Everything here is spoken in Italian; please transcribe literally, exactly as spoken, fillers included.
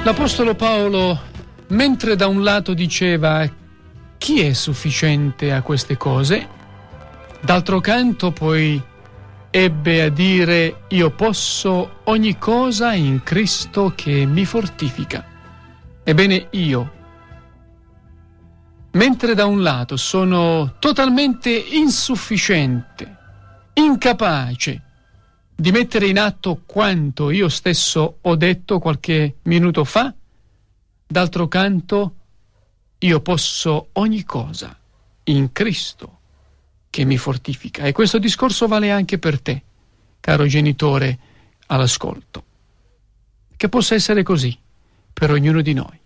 L'Apostolo Paolo, mentre da un lato diceva chi è sufficiente a queste cose, d'altro canto poi ebbe a dire io posso ogni cosa in Cristo che mi fortifica. Ebbene io, mentre da un lato sono totalmente insufficiente, incapace di mettere in atto quanto io stesso ho detto qualche minuto fa, d'altro canto io posso ogni cosa in Cristo che mi fortifica. E questo discorso vale anche per te, caro genitore all'ascolto. Che possa essere così per ognuno di noi.